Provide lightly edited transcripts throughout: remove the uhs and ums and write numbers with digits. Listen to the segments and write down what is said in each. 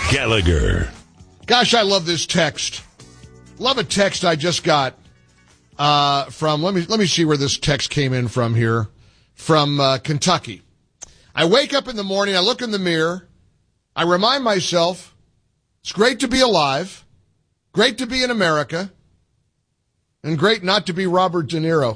Gallagher. Gosh, I love this text. Love a text I just got from, let me see where this text came in from here, from Kentucky. I wake up in the morning, I look in the mirror, I remind myself, it's great to be alive, great to be in America, and great not to be Robert De Niro.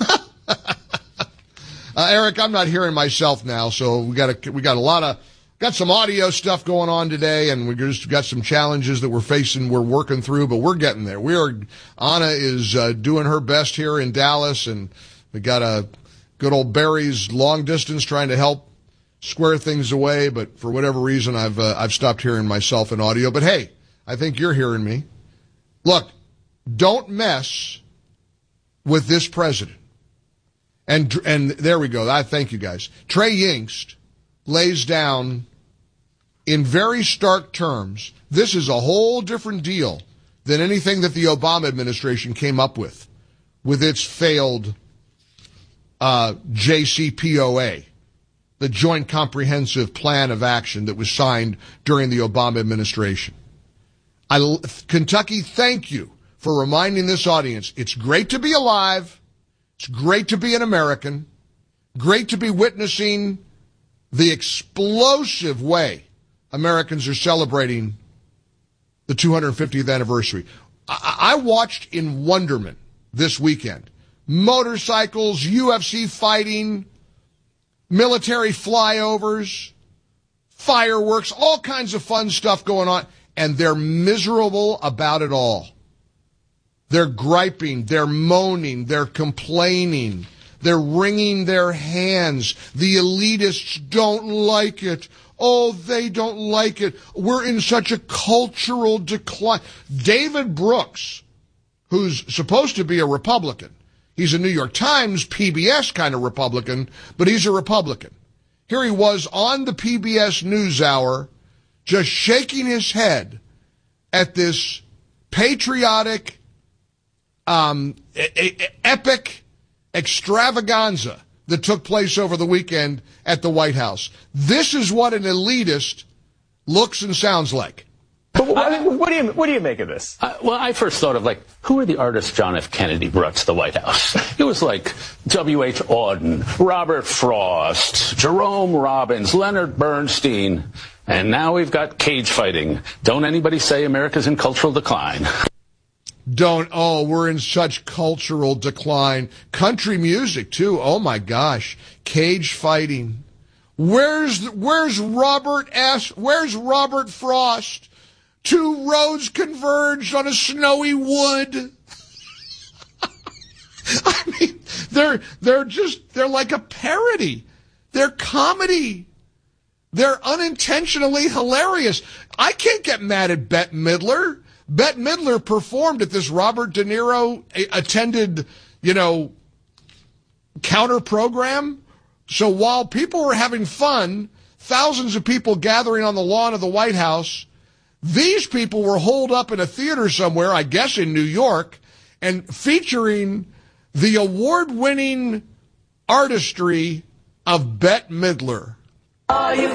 Eric, I'm not hearing myself now, so we got some audio stuff going on today, and we just got some challenges that we're working through, but we're getting there. Anna is doing her best here in Dallas, and we got a good old Barry's long distance trying to help square things away, but for whatever reason, I've stopped hearing myself in audio. But hey, I think you're hearing me. Look, don't mess with this president. And there we go. I thank you guys. Trey Yingst lays down in very stark terms, this is a whole different deal than anything that the Obama administration came up with its failed JCPOA, the Joint Comprehensive Plan of Action that was signed during the Obama administration. Kentucky, thank you for reminding this audience, it's great to be alive, it's great to be an American, great to be witnessing the explosive way Americans are celebrating the 250th anniversary. I watched in wonderment this weekend. Motorcycles, UFC fighting, military flyovers, fireworks, all kinds of fun stuff going on, and they're miserable about it all. They're griping, they're moaning, they're complaining, they're wringing their hands. The elitists don't like it. Oh, they don't like it. We're in such a cultural decline. David Brooks, who's supposed to be a Republican, he's a New York Times, PBS kind of Republican, but he's a Republican. Here he was on the PBS NewsHour, just shaking his head at this patriotic, epic extravaganza that took place over the weekend at the White House. This is what an elitist looks and sounds like. But what do you make of this? Well, I first thought of, who are the artists John F. Kennedy brought to the White House? It was like W.H. Auden, Robert Frost, Jerome Robbins, Leonard Bernstein, and now we've got cage fighting. Don't anybody say America's in cultural decline. We're in such cultural decline. Country music, too. Oh, my gosh. Cage fighting. Where's Robert Frost? Two roads converged on a snowy wood. I mean, they're like a parody. They're comedy. They're unintentionally hilarious. I can't get mad at Bette Midler. Bette Midler performed at this Robert De Niro attended, counter program. So while people were having fun, thousands of people gathering on the lawn of the White House, these people were holed up in a theater somewhere, I guess in New York, and featuring the award-winning artistry of Bette Midler.